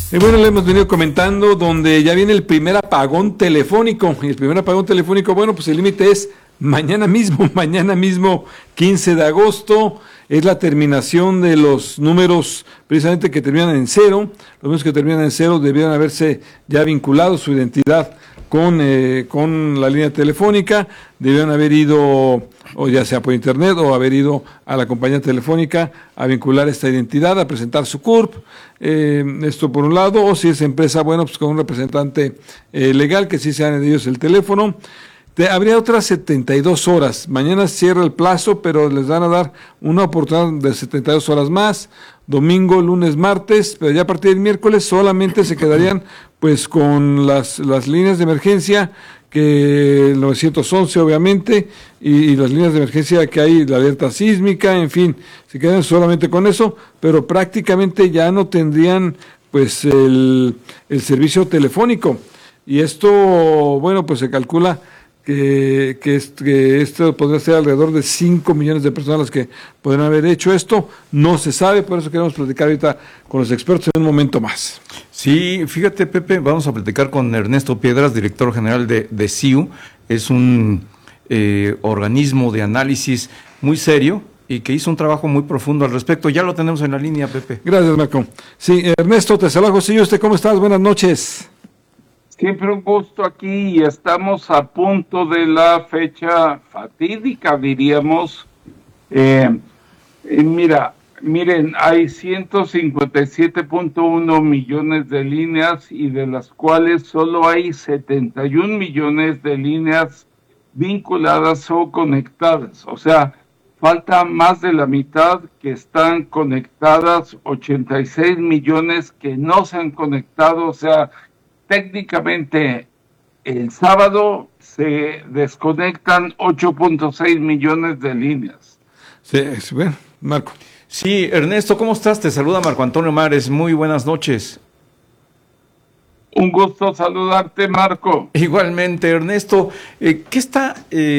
Y bueno, le hemos venido comentando donde ya viene el primer apagón telefónico. Y el primer apagón telefónico, bueno, pues el límite es mañana mismo, 15 de agosto. Es la terminación de los números precisamente que terminan en cero. Los números que terminan en cero debieran haberse ya vinculado su identidad con la línea telefónica, debieron haber ido, o ya sea por internet, o haber ido a la compañía telefónica a vincular esta identidad, a presentar su CURP, esto por un lado, o si es empresa, bueno, pues con un representante legal, que sí sean de ellos el teléfono. Habría otras 72 horas. Mañana cierra el plazo, pero les van a dar una oportunidad de 72 horas más. Domingo, lunes, martes, pero ya a partir del miércoles solamente se quedarían pues con las líneas de emergencia, que el 911 obviamente, y las líneas de emergencia que hay, la alerta sísmica, en fin, se quedan solamente con eso, pero prácticamente ya no tendrían pues el servicio telefónico. Y esto, bueno, pues se calcula que esto podría ser alrededor de 5 millones de personas las que podrían haber hecho esto. No se sabe, por eso queremos platicar ahorita con los expertos en un momento más. Sí, fíjate, Pepe, vamos a platicar con Ernesto Piedras, director general de CIU. Es un organismo de análisis muy serio y que hizo un trabajo muy profundo al respecto. Ya lo tenemos en la línea, Pepe. Gracias, Marco. Sí, Ernesto, te saludo, José. ¿Usted cómo estás? Buenas noches. Siempre un gusto aquí y estamos a punto de la fecha fatídica, diríamos. Miren, hay 157.1 millones de líneas y de las cuales solo hay 71 millones de líneas vinculadas o conectadas. O sea, falta más de la mitad que están conectadas, 86 millones que no se han conectado, o sea, técnicamente, el sábado se desconectan 8.6 millones de líneas. Sí, bueno, Marco. Sí, Ernesto, ¿cómo estás? Te saluda Marco Antonio Mares. Muy buenas noches. Un gusto saludarte, Marco. Igualmente, Ernesto, ¿qué está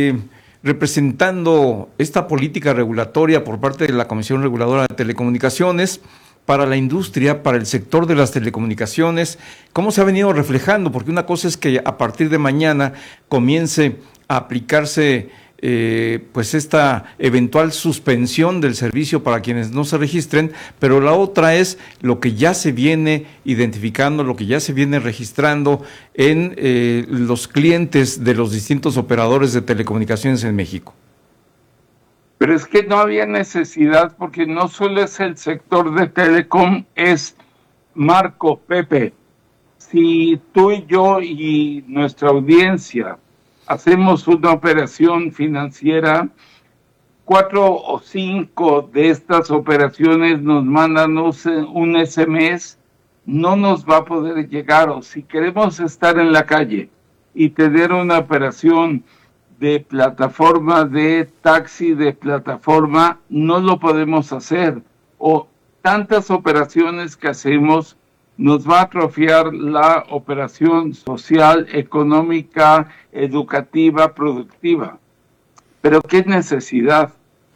representando esta política regulatoria por parte de la Comisión Reguladora de Telecomunicaciones para la industria, para el sector de las telecomunicaciones? ¿Cómo se ha venido reflejando? Porque una cosa es que a partir de mañana comience a aplicarse pues esta eventual suspensión del servicio para quienes no se registren, pero la otra es lo que ya se viene identificando, lo que ya se viene registrando en los clientes de los distintos operadores de telecomunicaciones en México. Pero es que no había necesidad, porque no solo es el sector de telecom, es Marco, Pepe. Si tú y yo y nuestra audiencia hacemos una operación financiera, 4 o 5 de estas operaciones nos mandan un SMS, no nos va a poder llegar. O si queremos estar en la calle y tener una operación de plataforma, de taxi, de plataforma, no lo podemos hacer. O tantas operaciones que hacemos, nos va a atrofiar la operación social, económica, educativa, productiva. Pero ¿qué necesidad?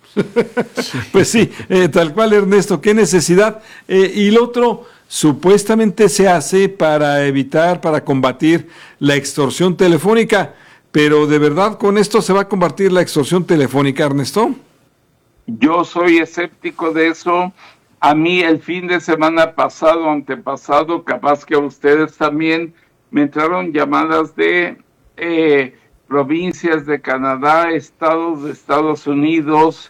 Pues sí, tal cual, Ernesto, qué necesidad. Y lo otro, supuestamente se hace para evitar, para combatir la extorsión telefónica. Pero ¿de verdad con esto se va a combatir la extorsión telefónica, Ernesto? Yo soy escéptico de eso. A mí el fin de semana pasado, antepasado, capaz que a ustedes también, me entraron llamadas de provincias de Canadá, estados de Estados Unidos,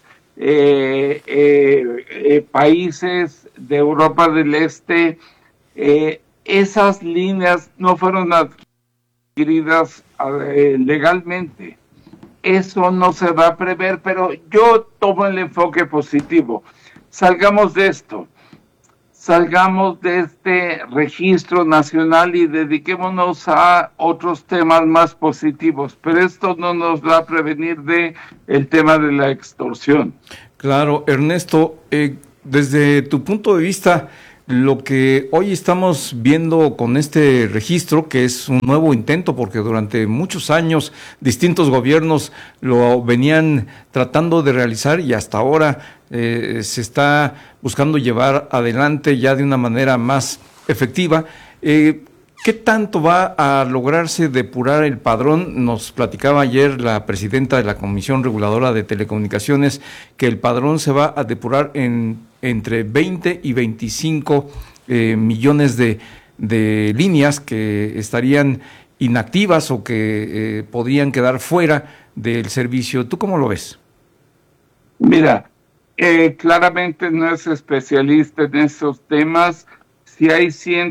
países de Europa del Este. Esas líneas no fueron adquiridas legalmente. Eso no se va a prever, pero yo tomo el enfoque positivo. Salgamos de esto, salgamos de este registro nacional y dediquémonos a otros temas más positivos, pero esto no nos va a prevenir de el tema de la extorsión. Claro, Ernesto, desde tu punto de vista, lo que hoy estamos viendo con este registro, que es un nuevo intento, porque durante muchos años distintos gobiernos lo venían tratando de realizar y hasta ahora se está buscando llevar adelante ya de una manera más efectiva. ¿Qué tanto va a lograrse depurar el padrón? Nos platicaba ayer la presidenta de la Comisión Reguladora de Telecomunicaciones que el padrón se va a depurar entre 20 y 25 millones de líneas que estarían inactivas o que podrían quedar fuera del servicio. ¿Tú cómo lo ves? Mira, claramente no es especialista en estos temas. Si hay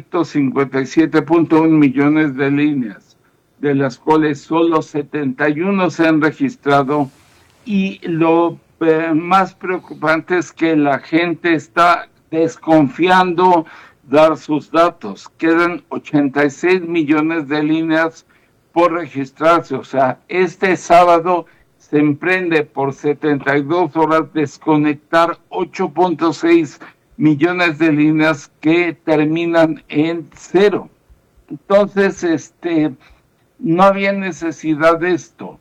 157.1 millones de líneas, de las cuales solo 71 se han registrado, y lo más preocupante es que la gente está desconfiando dar sus datos. Quedan 86 millones de líneas por registrarse. O sea, este sábado se emprende por 72 horas desconectar 8.6 millones de líneas que terminan en 0. Entonces, no había necesidad de esto.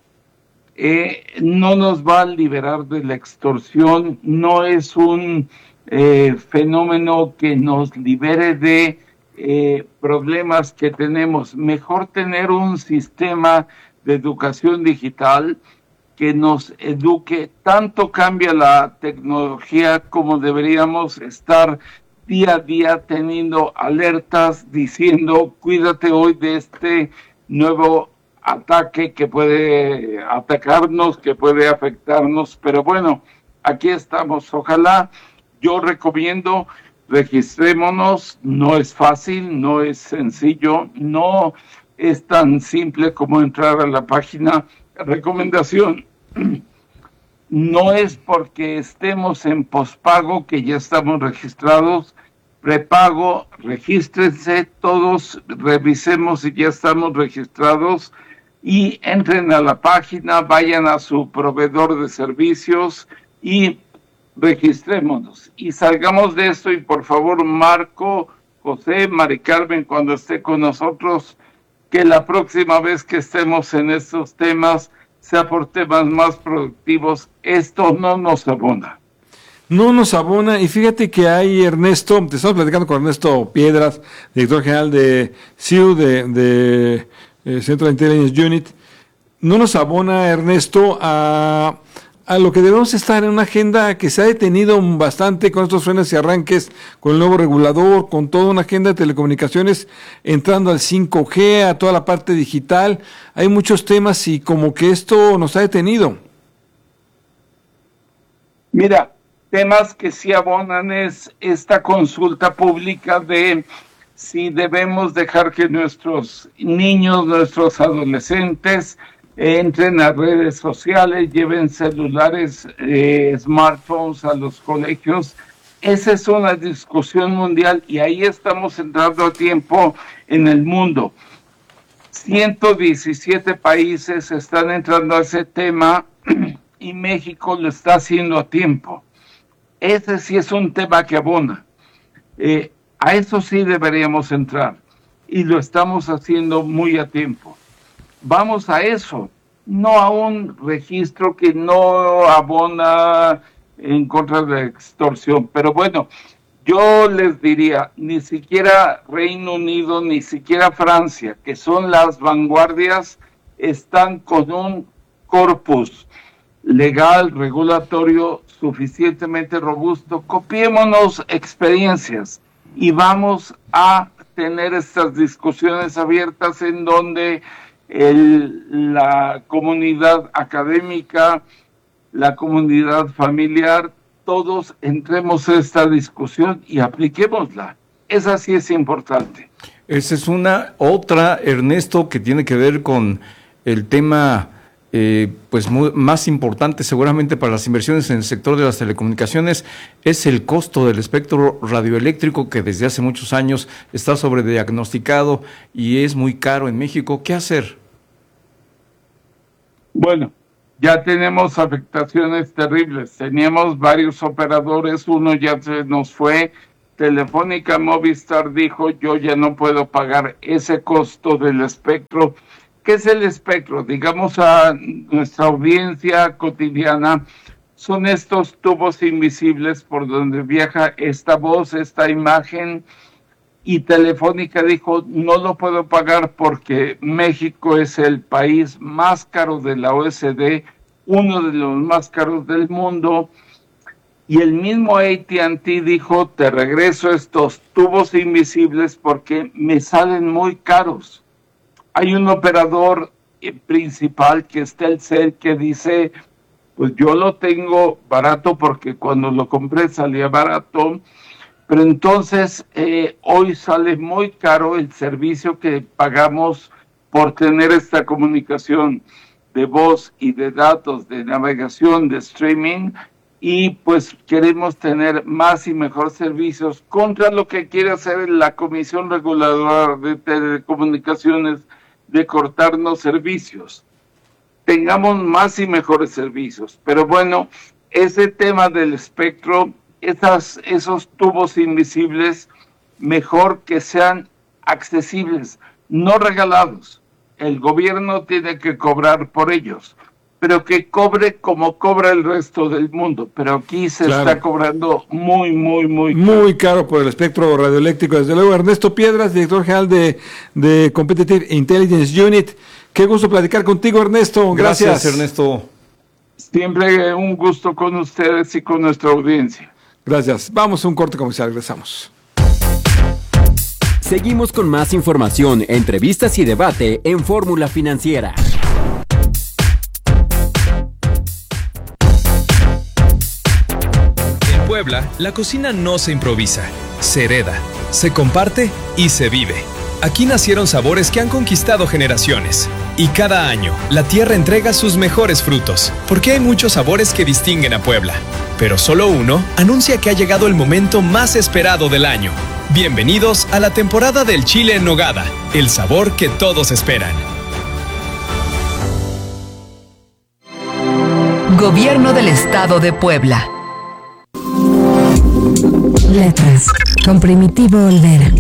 No nos va a liberar de la extorsión, no es un fenómeno que nos libere de problemas que tenemos. Mejor tener un sistema de educación digital que nos eduque. Tanto cambia la tecnología como deberíamos estar día a día teniendo alertas diciendo cuídate hoy de este nuevo ataque que puede atacarnos, que puede afectarnos. Pero bueno, aquí estamos. Ojalá, yo recomiendo, registrémonos. No es fácil, no es sencillo, no es tan simple como entrar a la página. Recomendación: no es porque estemos en pospago que ya estamos registrados. Prepago, regístrense todos, revisemos si ya estamos registrados y entren a la página, vayan a su proveedor de servicios y registrémonos y salgamos de esto. Y por favor, Marco, José, Mari Carmen, cuando esté con nosotros, que la próxima vez que estemos en estos temas sea por temas más productivos. Esto no nos abona. No nos abona, y fíjate que hay Ernesto, te estamos platicando con Ernesto Piedras, director general de CIU, de Central Intelligence Unit. No nos abona, Ernesto, a lo que debemos estar en una agenda que se ha detenido bastante con estos frenos y arranques, con el nuevo regulador, con toda una agenda de telecomunicaciones, entrando al 5G, a toda la parte digital. Hay muchos temas y como que esto nos ha detenido. Mira, temas que sí abonan es esta consulta pública de si debemos dejar que nuestros niños, nuestros adolescentes entren a redes sociales, lleven celulares, smartphones a los colegios. Esa es una discusión mundial y ahí estamos entrando a tiempo en el mundo. 117 países están entrando a ese tema y México lo está haciendo a tiempo. Ese sí es un tema que abona. A eso sí deberíamos entrar y lo estamos haciendo muy a tiempo. Vamos a eso, no a un registro que no abona en contra de la extorsión. Pero bueno, yo les diría, ni siquiera Reino Unido, ni siquiera Francia, que son las vanguardias, están con un corpus legal, regulatorio suficientemente robusto. Copiémonos experiencias y vamos a tener estas discusiones abiertas en donde la comunidad académica, la comunidad familiar, todos entremos a esta discusión y apliquémosla. Esa sí es importante. Esa es otra, Ernesto, que tiene que ver con el tema más importante seguramente para las inversiones en el sector de las telecomunicaciones, es el costo del espectro radioeléctrico, que desde hace muchos años está sobrediagnosticado y es muy caro en México. ¿Qué hacer? Bueno, ya tenemos afectaciones terribles. Teníamos varios operadores, uno ya se nos fue. Telefónica Movistar dijo: yo ya no puedo pagar ese costo del espectro. ¿Qué es el espectro? Digamos a nuestra audiencia cotidiana, son estos tubos invisibles por donde viaja esta voz, esta imagen. y Telefónica dijo, no lo puedo pagar porque México es el país más caro de la OECD, uno de los más caros del mundo, y el mismo AT&T dijo, te regreso estos tubos invisibles porque me salen muy caros. Hay un operador principal que es Telcel que dice, pues yo lo tengo barato porque cuando lo compré salía barato, pero entonces hoy sale muy caro el servicio que pagamos por tener esta comunicación de voz y de datos, de navegación, de streaming, y pues queremos tener más y mejor servicios contra lo que quiere hacer la Comisión Reguladora de Telecomunicaciones de cortarnos servicios. Tengamos más y mejores servicios, pero bueno, ese tema del espectro, esos tubos invisibles, mejor que sean accesibles, no regalados. El gobierno tiene que cobrar por ellos, pero que cobre como cobra el resto del mundo. Pero aquí se está cobrando muy caro por el espectro radioeléctrico. Desde luego, Ernesto Piedras, director general de Competitive Intelligence Unit. Qué gusto platicar contigo, Ernesto. Gracias, Ernesto. Siempre un gusto con ustedes y con nuestra audiencia. Gracias. Vamos a un corte comercial, regresamos. Seguimos con más información, entrevistas y debate en Fórmula Financiera. En Puebla, la cocina no se improvisa, se hereda, se comparte y se vive. Aquí nacieron sabores que han conquistado generaciones. Y cada año, la tierra entrega sus mejores frutos, porque hay muchos sabores que distinguen a Puebla. Pero solo uno anuncia que ha llegado el momento más esperado del año. Bienvenidos a la temporada del chile en nogada, el sabor que todos esperan. Gobierno del Estado de Puebla. Letras, con Primitivo Olvera.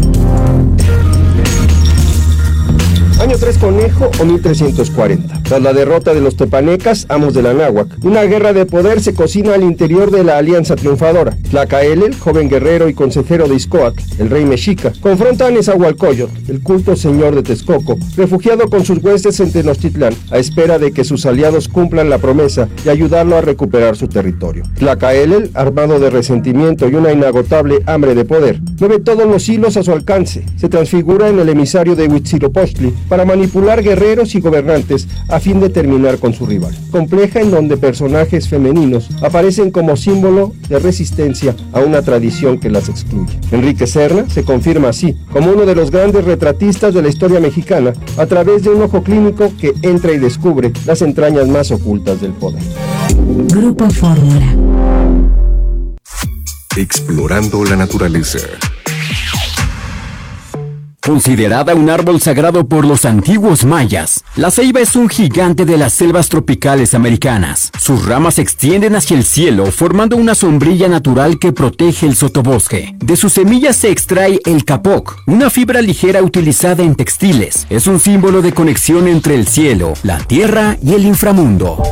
Año 3 Conejo o 1340. Tras la derrota de los tepanecas, amos de la náhuac, una guerra de poder se cocina al interior de la alianza triunfadora. Tlacaelel, joven guerrero y consejero de Ixcoatl, el rey mexica, confronta a Nezahualcóyotl, el culto señor de Texcoco, refugiado con sus huestes en Tenochtitlán, a espera de que sus aliados cumplan la promesa y ayudarlo a recuperar su territorio. Tlacaelel, armado de resentimiento y una inagotable hambre de poder, mueve todos los hilos a su alcance, se transfigura en el emisario de Huitzilopochtli para manipular guerreros y gobernantes a fin de terminar con su rival. Compleja en donde personajes femeninos aparecen como símbolo de resistencia a una tradición que las excluye. Enrique Serna se confirma así como uno de los grandes retratistas de la historia mexicana a través de un ojo clínico que entra y descubre las entrañas más ocultas del poder. Grupo Fórmula. Explorando la naturaleza. Considerada un árbol sagrado por los antiguos mayas, la ceiba es un gigante de las selvas tropicales americanas. Sus ramas se extienden hacia el cielo, formando una sombrilla natural que protege el sotobosque. De sus semillas se extrae el capoc, una fibra ligera utilizada en textiles. Es un símbolo de conexión entre el cielo, la tierra y el inframundo.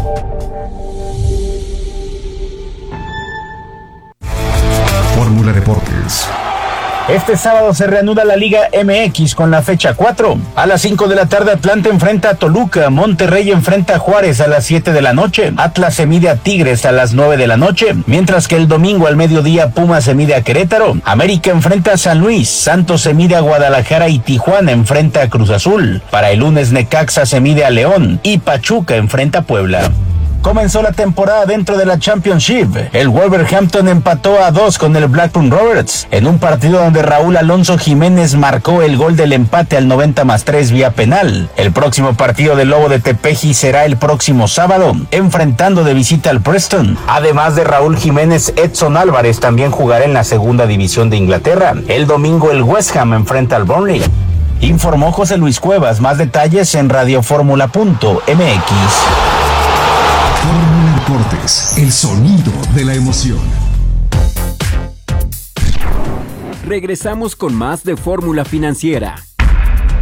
Fórmula Deportes. Este sábado se reanuda la Liga MX con la fecha 4. A las 5 de la tarde Atlante enfrenta a Toluca, Monterrey enfrenta a Juárez a las 7 de la noche, Atlas se mide a Tigres a las 9 de la noche, mientras que el domingo al mediodía Pumas se mide a Querétaro, América enfrenta a San Luis, Santos se mide a Guadalajara y Tijuana enfrenta a Cruz Azul. Para el lunes Necaxa se mide a León y Pachuca enfrenta a Puebla. Comenzó la temporada dentro de la Championship. El Wolverhampton empató a 2 con el Blackburn Rovers, en un partido donde Raúl Alonso Jiménez marcó el gol del empate al 90+3 vía penal. El próximo partido del Lobo de Tepeji será el próximo sábado, enfrentando de visita al Preston. Además de Raúl Jiménez, Edson Álvarez también jugará en la segunda división de Inglaterra. El domingo el West Ham enfrenta al Burnley. Informó José Luis Cuevas. Más detalles en radioformula.mx. Fórmula Deportes, el sonido de la emoción. Regresamos con más de Fórmula Financiera.